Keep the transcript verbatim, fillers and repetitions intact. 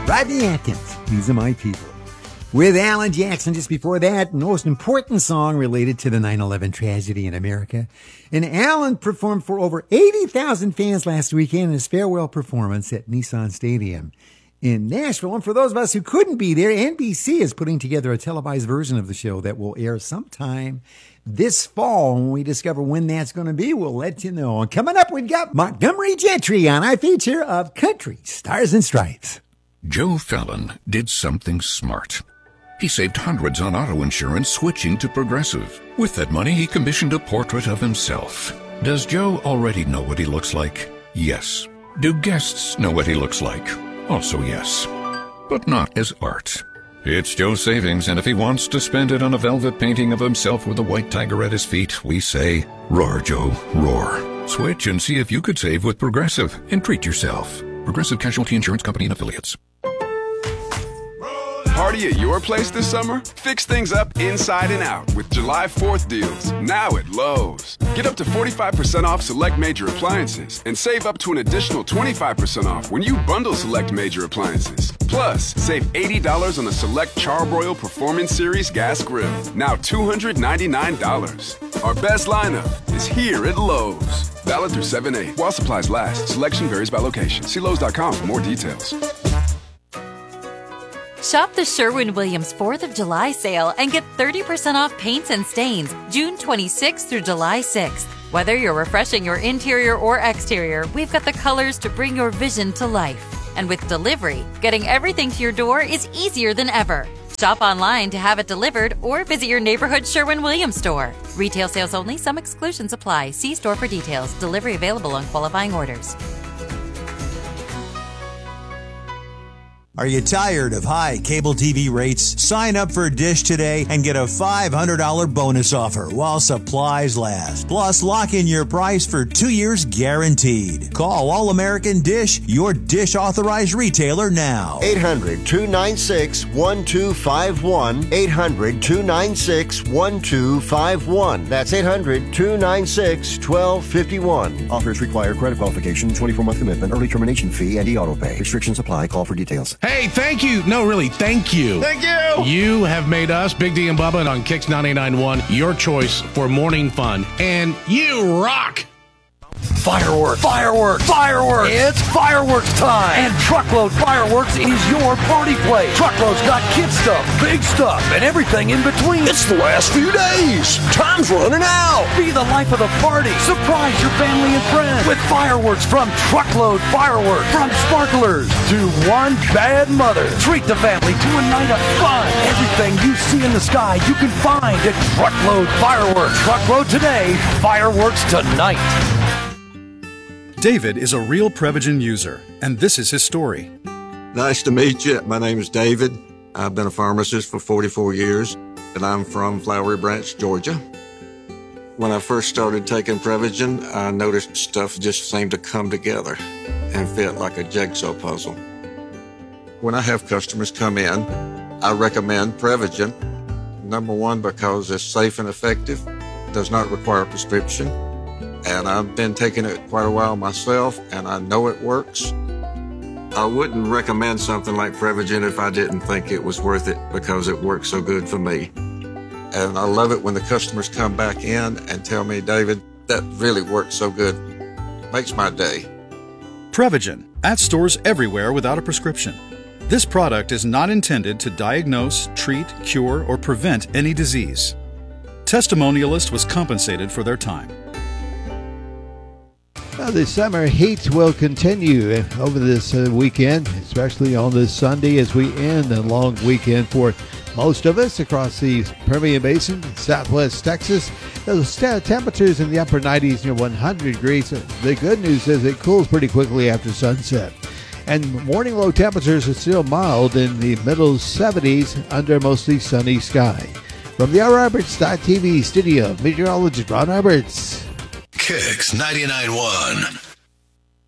Rodney Atkins, These Are My People. With Alan Jackson just before that, most important song related to the nine eleven tragedy in America. And Alan performed for over eighty thousand fans last weekend in his farewell performance at Nissan Stadium in Nashville. And for those of us who couldn't be there, N B C is putting together a televised version of the show that will air sometime this fall. When we discover when that's going to be, we'll let you know. And coming up, we've got Montgomery Gentry on our feature of Country Stars and Stripes. Joe Fallon did something smart. He saved hundreds on auto insurance switching to Progressive. With that money, he commissioned a portrait of himself. Does Joe already know what he looks like? Yes. Do guests know what he looks like? Also yes. But not as art. It's Joe's savings, and if he wants to spend it on a velvet painting of himself with a white tiger at his feet, we say, roar, Joe, roar. Switch and see if you could save with Progressive and treat yourself. Progressive Casualty Insurance Company and Affiliates. Party at your place this summer? Fix things up inside and out with July fourth deals, now at Lowe's. Get up to forty-five percent off select major appliances and save up to an additional twenty-five percent off when you bundle select major appliances. Plus, save eighty dollars on a select Charbroil Performance Series gas grill, now two hundred ninety-nine dollars. Our best lineup is here at Lowe's. Valid through seven eight. While supplies last, selection varies by location. See Lowe's dot com for more details. Shop the Sherwin-Williams fourth of July sale and get thirty percent off paints and stains June twenty-sixth through July sixth. Whether you're refreshing your interior or exterior, we've got the colors to bring your vision to life. And with delivery, getting everything to your door is easier than ever. Shop online to have it delivered or visit your neighborhood Sherwin-Williams store. Retail sales only. Some exclusions apply. See store for details. Delivery available on qualifying orders. Are you tired of high cable T V rates? Sign up for Dish today and get a five hundred dollars bonus offer while supplies last. Plus, lock in your price for two years guaranteed. Call All American Dish, your Dish authorized retailer now. eight hundred, two nine six, one two five one. eight hundred, two nine six, one two five one. That's eight hundred, two nine six, one two five one. Offers require credit qualification, twenty-four month commitment, early termination fee, and e-auto pay. Restrictions apply. Call for details. Hey, thank you. No, really, thank you. Thank you. You have made us, Big D and Bubba, on Kicks ninety-nine point one, your choice for morning fun. And you rock. Fireworks, fireworks, fireworks. It's fireworks time. And Truckload Fireworks is your party place. Truckload's got kid stuff, big stuff, and everything in between. It's the last few days. Time's running out. Be the life of the party. Surprise your family and friends with fireworks from Truckload Fireworks. From sparklers to one bad mother. Treat the family to a night of fun. Everything you see in the sky you can find at Truckload Fireworks. Truckload today, fireworks tonight. David is a real Prevagen user, and this is his story. Nice to meet you. My name is David. I've been a pharmacist for forty-four years, and I'm from Flowery Branch, Georgia. When I first started taking Prevagen, I noticed stuff just seemed to come together and fit like a jigsaw puzzle. When I have customers come in, I recommend Prevagen. Number one, because it's safe and effective, does not require a prescription. And I've been taking it quite a while myself, and I know it works. I wouldn't recommend something like Prevagen if I didn't think it was worth it because it works so good for me. And I love it when the customers come back in and tell me, David, that really works so good. Makes my day. Prevagen, at stores everywhere without a prescription. This product is not intended to diagnose, treat, cure, or prevent any disease. Testimonialist was compensated for their time. Well, the summer heat will continue over this uh, weekend, especially on this Sunday as we end a long weekend for most of us across the Permian Basin, southwest Texas. Those temperatures in the upper nineties, near one hundred degrees. The good news is it cools pretty quickly after sunset. And morning low temperatures are still mild in the middle seventies under mostly sunny sky. From the R Roberts T V studio, meteorologist Ron Roberts. Kicks ninety-nine point one.